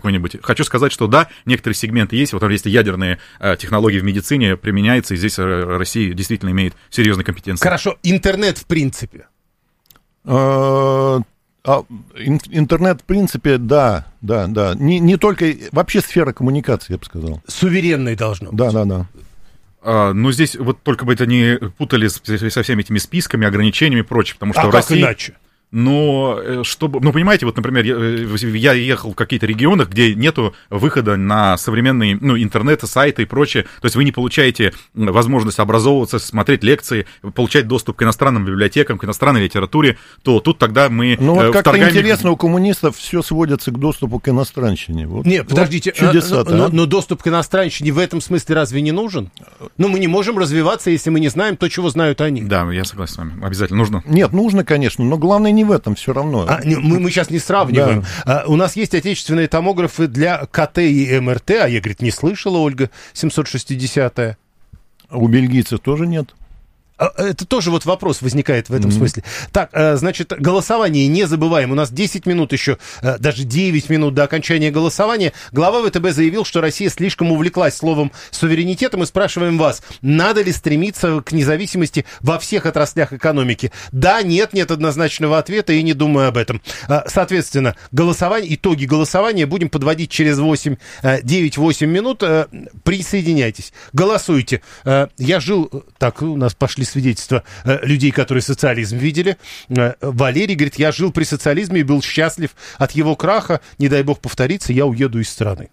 какой-нибудь. Хочу сказать, что да, некоторые сегменты есть, вот если ядерные технологии в медицине применяются, и здесь Россия действительно имеет серьезные компетенции. Хорошо, интернет в принципе. Интернет, в принципе, да. Не только, вообще сфера коммуникации, я бы сказал. Суверенной должно быть. Да. Но здесь вот только бы это не путали со всеми этими списками, ограничениями и прочее, потому что в как России... иначе? Но, чтобы, понимаете, вот, например, я ехал в каких-то регионах, где нету выхода на современные, интернет, сайты и прочее, то есть вы не получаете возможность образовываться, смотреть лекции, получать доступ к иностранным библиотекам, к иностранной литературе, то тут тогда мы... Ну, вот как-то интересно, у коммунистов все сводится к доступу к иностранщине. Вот, нет, подождите, чудеса-то, но доступ к иностранщине в этом смысле разве не нужен? Ну, мы не можем развиваться, если мы не знаем то, чего знают они. Да, я согласен с вами, обязательно нужно. Нет, нужно, конечно, но главное не в этом все равно. Мы сейчас не сравниваем. Да. У нас есть отечественные томографы для КТ и МРТ, а я, говорит, не слышала, Ольга, 760-я. А у бельгийцев тоже нет? Это тоже вот вопрос возникает в этом смысле. Так, значит, голосование не забываем. У нас 10 минут еще, даже 9 минут до окончания голосования. Глава ВТБ заявил, что Россия слишком увлеклась словом суверенитет. И мы спрашиваем вас, надо ли стремиться к независимости во всех отраслях экономики? Да, нет однозначного ответа, и не думаю об этом. Соответственно, итоги голосования будем подводить через 9-8 минут. Присоединяйтесь, голосуйте. Я жил... Так, у нас пошли свидетельства людей, которые социализм видели. Валерий говорит, я жил при социализме и был счастлив от его краха. Не дай бог повториться, я уеду из страны.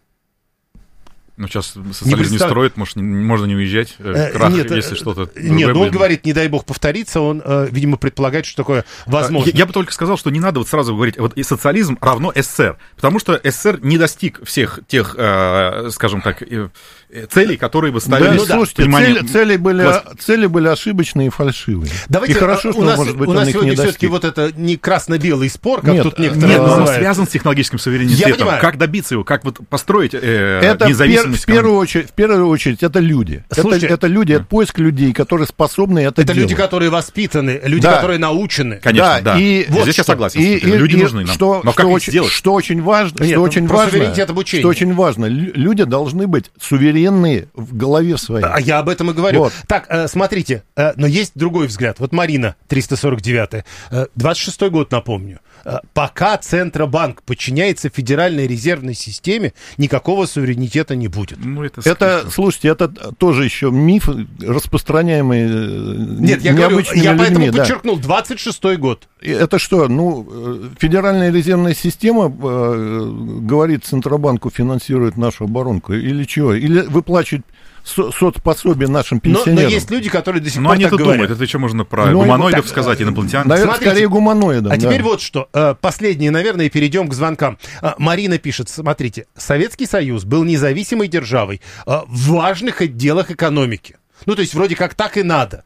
Ну, сейчас социализм не строит, может, можно не уезжать, крах, если что-то нет, он говорит, не дай бог повториться, он, видимо, предполагает, что такое возможно. Я бы только сказал, что не надо вот сразу говорить, вот и социализм равно СССР, потому что СССР не достиг всех тех, скажем так, целей, которые бы ставились... Да, слушайте, цели были ошибочные и фальшивые. Давайте, и хорошо, что, может быть, у нас он их сегодня не достиг. все-таки вот это не красно-белый спор, как нет, тут некоторые но он называют. связан с технологическим суверенитетом. Как добиться его, как вот построить независимость? В первую очередь, это люди. Слушайте, это люди, это поиск людей, которые способны это делать. Это люди, которые воспитаны, люди, которые научены. Конечно, да. И вот здесь я согласен. Люди нужны нам. Но как их сделать? Что очень важно, что очень важно, люди должны быть суверенные в голове своей. А я об этом и говорю. Вот. Так, смотрите, но есть другой взгляд. Вот Марина, 349-я, 26-й год, напомню. Пока Центробанк подчиняется Федеральной резервной системе, никакого суверенитета не будет. Ну, слушайте, это тоже еще миф, распространяемый Нет, необычными людьми. Я поэтому подчеркнул, 26-й год. Это что, Федеральная резервная система, говорит, Центробанку финансирует нашу оборонку, или чего? Или выплачивает соцпособие нашим пенсионерам. Но есть люди, которые до сих пор они так говорят. Думают, это что можно про гуманоидов сказать, инопланетян? Наверное, скорее гуманоидов. А теперь вот что. Последнее, наверное, и перейдем к звонкам. Марина пишет, смотрите, Советский Союз был независимой державой в важных отделах экономики. Ну, то есть, вроде как так и надо.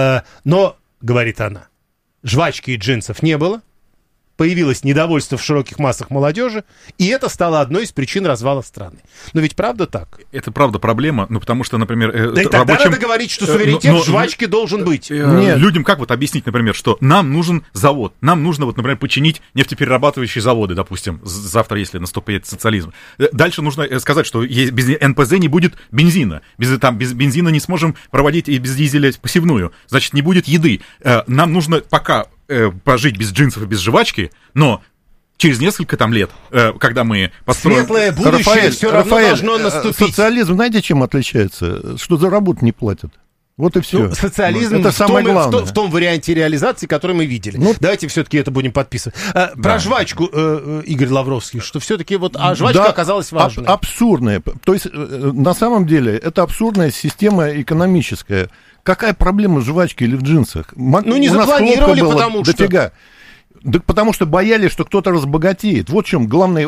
Но, говорит она, жвачки и джинсов не было. Появилось недовольство в широких массах молодежи, и это стало одной из причин развала страны. Но ведь правда так? Это правда проблема, потому что, например... Да и тогда надо говорить, что суверенитет в жвачке должен быть. Людям как вот объяснить, например, что нам нужен завод, нам нужно, вот, например, починить нефтеперерабатывающие заводы, допустим, завтра, если наступит социализм. Дальше нужно сказать, что без НПЗ не будет бензина, без бензина не сможем проводить и без дизеля посевную, значит, не будет еды. Нам нужно пока... пожить без джинсов и без жвачки, но через несколько лет, когда мы построим... Светлое будущее все равно должно наступить. Социализм, знаете, чем отличается? Что за работу не платят. Вот и все. Социализм это самое главное. В том варианте реализации, который мы видели. Давайте все-таки это будем подписывать. Про жвачку, Игорь Лавровский, что все-таки вот жвачка оказалась важной. Абсурдная. То есть, на самом деле, это абсурдная система экономическая. Какая проблема с жвачкой или в джинсах? Не запланировали, потому что... Дофига. Да потому что боялись, что кто-то разбогатеет. Вот в чем главный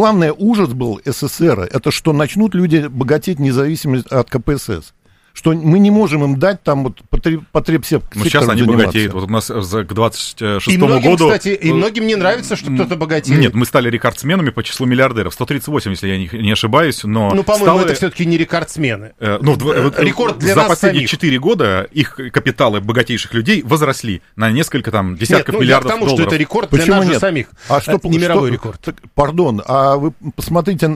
ужас был СССР. Это что начнут люди богатеть независимо от КПСС. Что мы не можем им дать там вот потребсектор. Ну, сейчас они богатеют. Вот у нас к 26-му году... Кстати, и многим не нравится, что кто-то богатеет. Нет, мы стали рекордсменами по числу миллиардеров. 138, если я не ошибаюсь, но... по-моему, это все-таки не рекордсмены. Рекорд для за нас последние самих. 4 года их капиталы богатейших людей возросли на несколько десятков миллиардов долларов. Что это рекорд для нас же самих. Не мировой рекорд. Пардон, а вы посмотрите